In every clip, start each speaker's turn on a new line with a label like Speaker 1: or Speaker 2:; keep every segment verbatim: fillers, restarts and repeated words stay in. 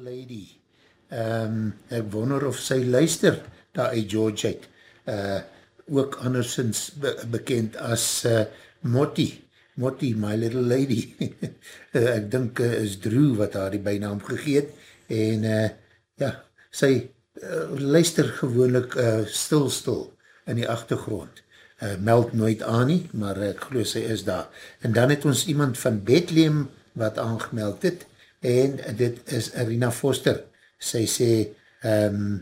Speaker 1: Lady. Um, ek wonder of sy luister daar uit George uit. Uh, ook andersins be bekend as uh, Motti. Motti, My Little Lady. uh, ek dink uh, is Drew wat haar die bijnaam gegeet. En uh, ja, sy uh, luister gewoonlik uh, stil stil in die achtergrond. Uh, meld nooit aan nie, maar ek geloof sy is daar. En dan het ons iemand van Bethlehem wat aangemeld het, en dit is Arina Foster. Sy sê, um,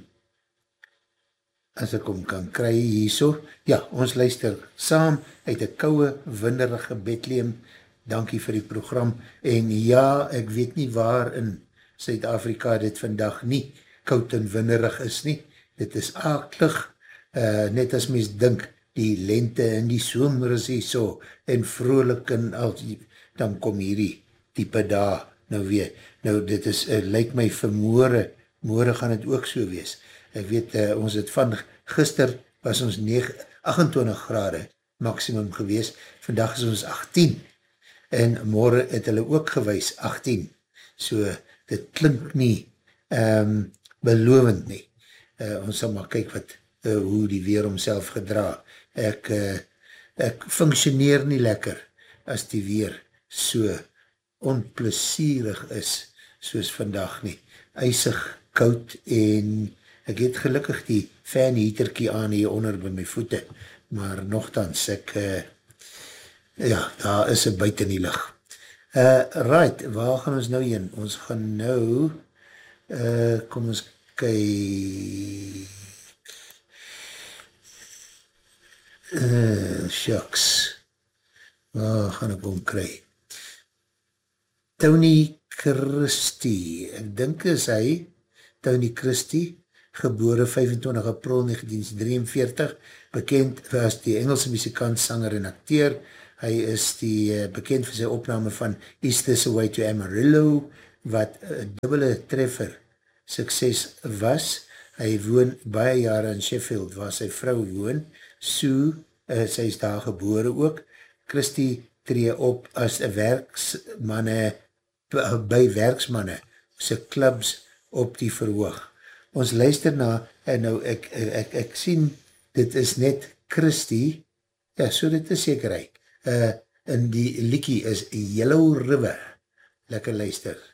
Speaker 1: as ek hom kan kry hierso, ja, ons luister saam uit die kouwe, winderige Bethlehem, dankie vir die program, en ja, ek weet nie waar in Suid-Afrika dit vandag nie koud en winderig is nie, dit is aaklig, uh, net as mens dink, die lente en die somer is hier so, en vrolik en al, dan kom hierdie type daar, nou weer, nou dit is, uh, lyk my vermoore, moore gaan het ook so wees, ek weet, uh, ons het van gister, was ons achtentwintig grade maximum gewees, vandag is ons achttien, en morgen het hulle ook gewys, achttien, so dit klink nie, um, belovend nie, uh, ons sal maar kyk wat, uh, hoe die weer homself gedra, ek, uh, ek functioneer nie lekker, as die weer so onplesierig is, soos vandag nie, ysig, koud, en ek het gelukkig die fanheaterkie aan hier onder by my voete, maar nogthans, ek, uh, ja, daar is een buiten die licht. Uh, right, waar gaan ons nou heen? Ons gaan nou, uh, kom ons kyk, uh, shucks, waar gaan ek hom kry? Tony Christie, ek dink is hy, Tony Christie, gebore vyfentwintig april negentien drieënveertig, bekend as die Engelse muzikant, sanger en acteur. Hy is die uh, bekend vir sy opname van Is This a Way to Amarillo, wat een dubbele treffer sukses was. Hy woon baie jare in Sheffield, waar sy vrou woon. Sue, uh, sy is daar gebore ook. Christie tree op as een werksmanne, by werksmanne, sy clubs op die verhoog. Ons luister na, en nou ek, ek, ek, ek sien, dit is net Christie, ja, so dit is seker hy, uh, en die liekie is Yellow River, lekker luister.